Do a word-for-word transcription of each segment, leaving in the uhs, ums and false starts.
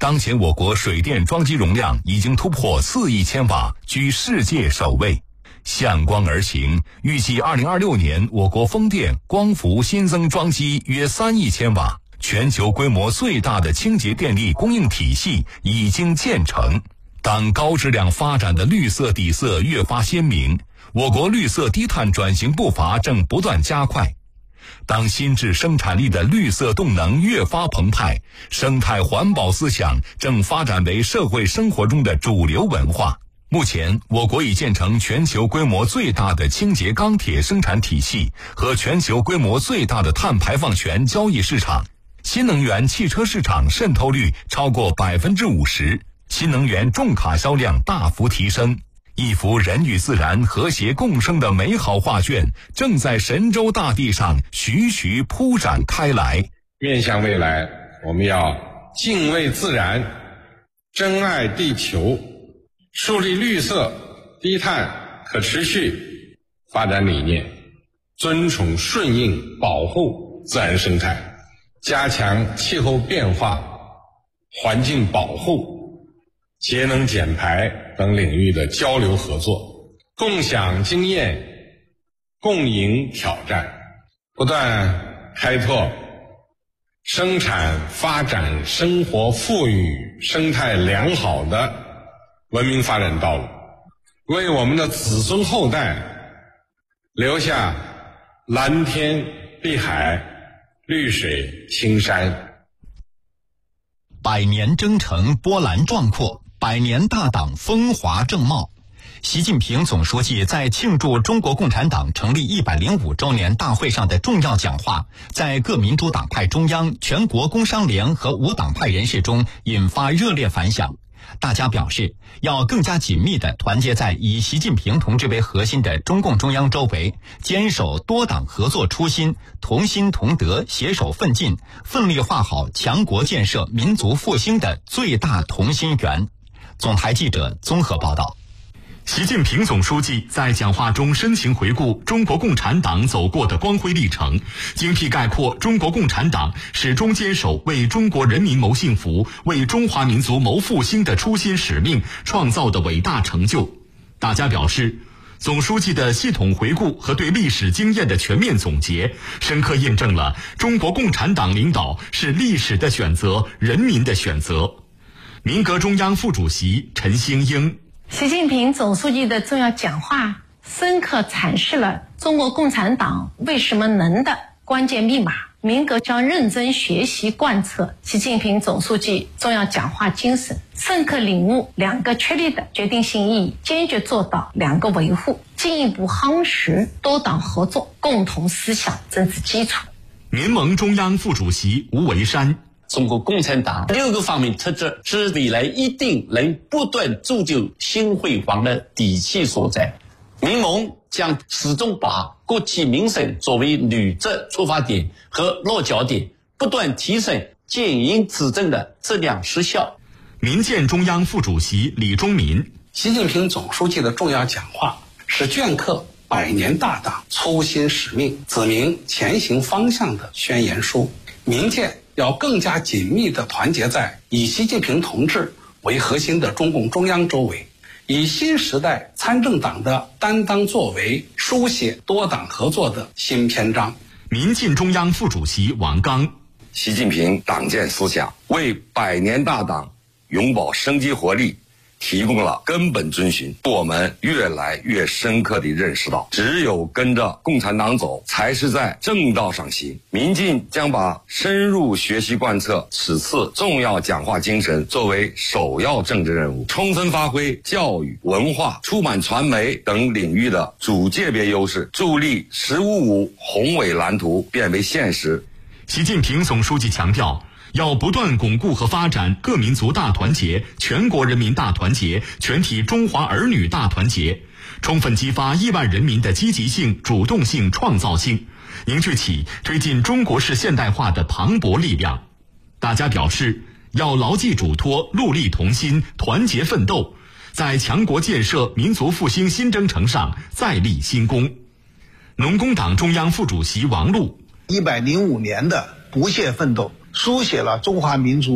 当前我国水电装机容量已经突破四亿千瓦，居世界首位。向光而行，预计二零二六年我国风电、光伏新增装机约三亿千瓦，全球规模最大的清洁电力供应体系已经建成。当高质量发展的绿色底色越发鲜明，我国绿色低碳转型步伐正不断加快。当新质生产力的绿色动能越发澎湃，生态环保思想正发展为社会生活中的主流文化。目前，我国已建成全球规模最大的清洁钢铁生产体系和全球规模最大的碳排放权交易市场，新能源汽车市场渗透率超过百分之五十，新能源重卡销量大幅提升。一幅人与自然和谐共生的美好画卷正在神州大地上徐徐铺展开来。 面向未来，我们要敬畏自然，珍爱地球，树立绿色、低碳、可持续发展理念，尊崇顺应保护自然生态，加强气候变化、环境保护、节能减排等领域的交流合作，共享经验，共赢挑战，不断开拓生产发展、生活富裕、生态良好的文明发展道路，为我们的子孙后代留下蓝天碧海、绿水青山。 百年征程波澜壮阔，百年大党风华正茂。习近平总书记在庆祝中国共产党成立一百零五周年大会上的重要讲话，在各民主党派中央、全国工商联和无党派人士中引发热烈反响。大家表示，要更加紧密地团结在以习近平同志为核心的中共中央周围，坚守多党合作初心，同心同德，携手奋进，奋力画好强国建设、民族复兴的最大同心圆。总台记者综合报道。 习近平总书记在讲话中深情回顾中国共产党走过的光辉历程，精辟概括中国共产党始终坚守为中国人民谋幸福、为中华民族谋复兴的初心使命创造的伟大成就。大家表示，总书记的系统回顾和对历史经验的全面总结，深刻印证了中国共产党领导是历史的选择、人民的选择。民革中央副主席陈兴英。 习近平总书记的重要讲话深刻阐释了中国共产党为什么能的关键密码。民革将认真学习贯彻习近平总书记重要讲话精神，深刻领悟两个确立的决定性意义，坚决做到两个维护，进一步夯实多党合作共同思想政治基础。 民盟中央副主席吴维山。 中国共产党六个方面特质是未来一定能不断铸就新辉煌的底气所在。民盟将始终把国计民生作为履职出发点和落脚点，不断提升建营执政的质量实效。 民建中央副主席李忠民。 习近平总书记的重要讲话是镌刻百年大党初心使命、指明前行方向的宣言书。民建要更加紧密地团结在以习近平同志为核心的中共中央周围，以新时代参政党的担当作为，书写多党合作的新篇章。 民进中央副主席王刚。 习近平党建思想为百年大党永葆生机活力提供了根本遵循。我们越来越深刻地认识到，只有跟着共产党走，才是在正道上行。民进将把深入学习贯彻此次重要讲话精神作为首要政治任务，充分发挥教育、文化、出版传媒等领域的主界别优势，助力十五五宏伟蓝图变为现实。 习近平总书记强调，要不断巩固和发展各民族大团结、全国人民大团结、全体中华儿女大团结，充分激发亿万人民的积极性、主动性、创造性，凝聚起推进中国式现代化的磅礴力量。大家表示，要牢记嘱托，戮力同心，团结奋斗，在强国建设、民族复兴新征程上再立新功。农工党中央副主席王璐。 一百零五年的不懈奋斗，书写了中华民族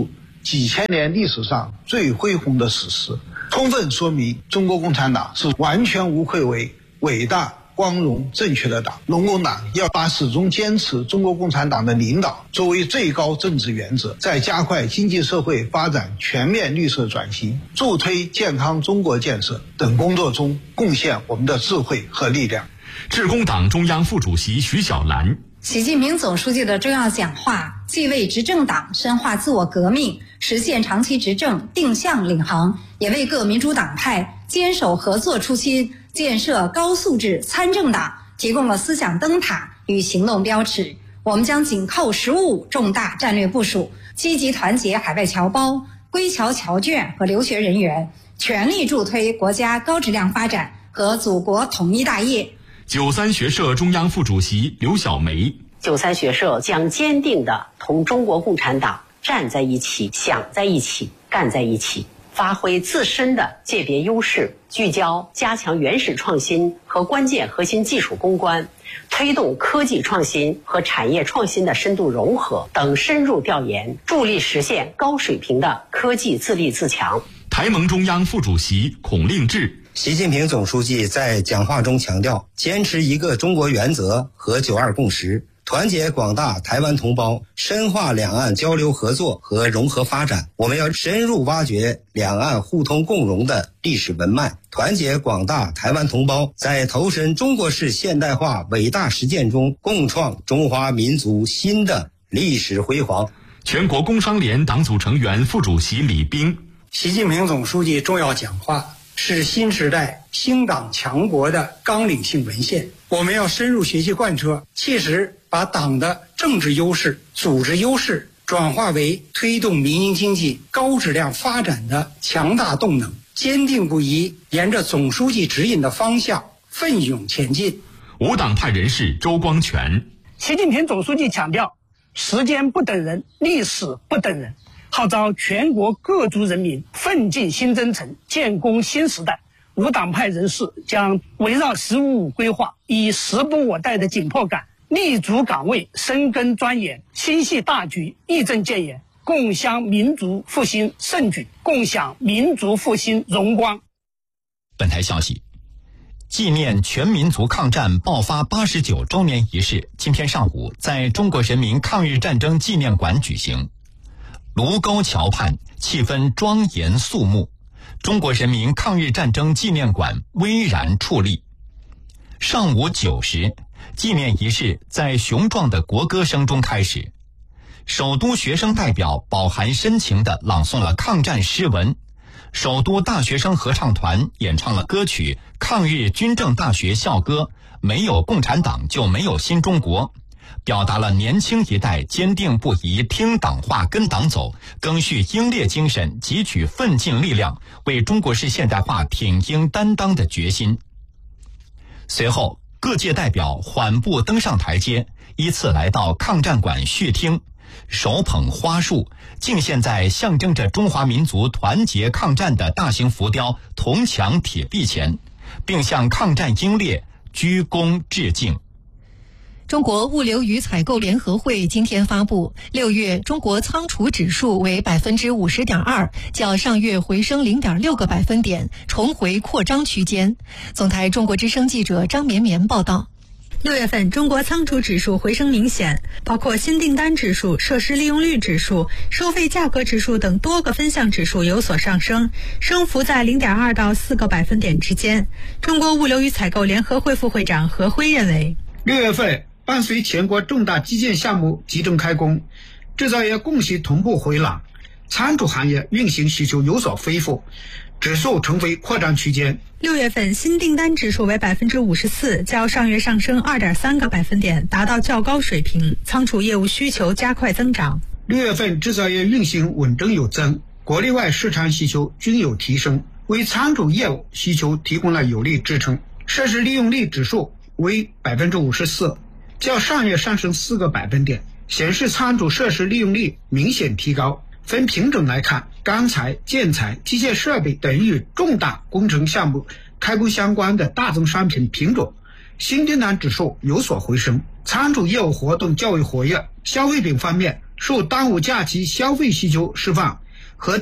几千年历史上最恢宏的史诗，充分说明中国共产党是完全无愧为伟大、光荣、正确的党。农工党要把始终坚持中国共产党的领导作为最高政治原则，在加快经济社会发展全面绿色转型、助推健康中国建设等工作中贡献我们的智慧和力量。 致公党中央副主席徐小兰。 习近平总书记的重要讲话既为执政党深化自我革命、实现长期执政定向领航，也为各民主党派坚守合作初心、建设高素质参政党提供了思想灯塔与行动标尺。我们将紧扣“十五”重大战略部署，积极团结海外侨胞、归侨侨眷和留学人员，全力助推国家高质量发展和祖国统一大业。 九三学社中央副主席刘小梅。 九三学社将坚定地同中国共产党站在一起、想在一起、干在一起，发挥自身的界别优势，聚焦加强原始创新和关键核心技术攻关，推动科技创新和产业创新的深度融合等深入调研，助力实现高水平的科技自立自强。 台盟中央副主席孔令志。 习近平总书记在讲话中强调，坚持一个中国原则和九二共识，团结广大台湾同胞，深化两岸交流合作和融合发展。我们要深入挖掘两岸互通共荣的历史文脉，团结广大台湾同胞，在投身中国式现代化伟大实践中，共创中华民族新的历史辉煌。 全国工商联党组成员、副主席李斌。 习近平总书记重要讲话是新时代兴党强国的纲领性文献，我们要深入学习贯彻，切实把党的政治优势、组织优势转化为推动民营经济高质量发展的强大动能，坚定不移沿着总书记指引的方向奋勇前进。 无党派人士周光全。 习近平总书记强调，时间不等人，历史不等人，号召全国各族人民奋进新征程，建功新时代。无党派人士将围绕“十五五”规划，以时不我待的紧迫感，立足岗位，深耕钻研，心系大局，义正谏言，共襄民族复兴盛举，共享民族复兴荣光。 本台消息，纪念全民族抗战爆发八十九周年仪式今天上午在中国人民抗日战争纪念馆举行。卢沟桥畔气氛庄严肃穆，中国人民抗日战争纪念馆巍然矗立。上午九时，纪念仪式在雄壮的国歌声中开始，首都学生代表饱含深情地朗诵了抗战诗文，首都大学生合唱团演唱了歌曲《抗日军政大学校歌》，没有共产党就没有新中国，表达了年轻一代坚定不移听党话跟党走，赓续英烈精神汲取奋进力量，为中国式现代化挺膺担当的决心。随后各界代表缓步登上台阶，依次来到抗战馆续听，手捧花束敬献在象征着中华民族团结抗战的大型浮雕铜墙铁壁前，并向抗战英烈鞠躬致敬。 中国物流与采购联合会今天发布，六月中国仓储指数为百分之五十点二，较上月回升零点六个百分点，重回扩张区间。总台中国之声记者张绵绵报道。 六月份中国仓储指数回升明显，包括新订单指数、设施利用率指数、收费价格指数等多个分项指数有所上升，升幅在零点二到四个百分点之间。中国物流与采购联合会副会长何辉认为， 六月份伴随全国重大基建项目集中开工，制造业供需同步回暖，仓储行业运行需求有所恢复，指数重回扩张区间。 六月份新订单指数为百分之五十四，较上月上升二点三个百分点，达到较高水平。仓储业务需求加快增长。 六月份制造业运行稳中有增，国内外市场需求均有提升，为仓储业务需求提供了有力支撑。设施利用率指数为百分之五十四。较上月上升四个百分点，显示仓储设施利用率明显提高。分品种来看，钢材、建材、机械设备等与重大工程项目开工相关的大宗商品品种，新订单指数有所回升。仓储业务活动较为活跃。消费品方面，受端午假期消费需求释放，